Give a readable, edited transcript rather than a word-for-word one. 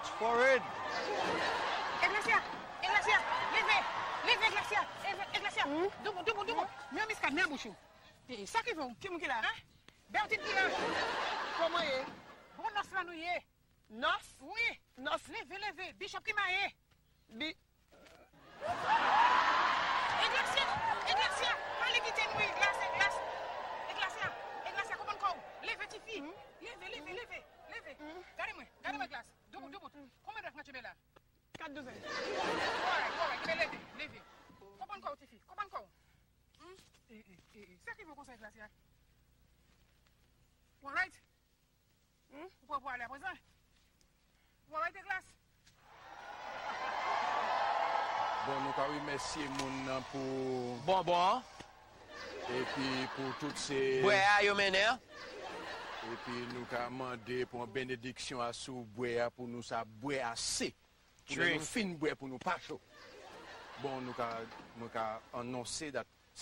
March forward. Iglesia, levez, Iglesia. Debout. Mieux misca, mieux bouchou. Et ça qui vont, qui m'ont là, hein? Bertine qui là. Comment est? Bon nos là nous y est. Nos? Oui. Nos. Levez. Bishop qui m'a est. Iglesia, parlez vite nous, Iglesia, comment quoi? Levez tes filles. Levez. Gardez-moi glace. Debout. Combien de temps tu es là? 4 12. Ouais, levez. Comment quoi tes filles? Comment quoi? Ça qui veut conseiller Glacia? All right? Vous pouvez aller à présent? All right, glace? Bon, nous avons remercié mon pour. Bon. Et puis pour toutes ces. Ouais, yo mener. Et puis nous avons demandé pour une bénédiction à sous boire pour nous ça boire assez. Pour nous fin boire pour nous pas chaud. Bon, nous avons annoncé that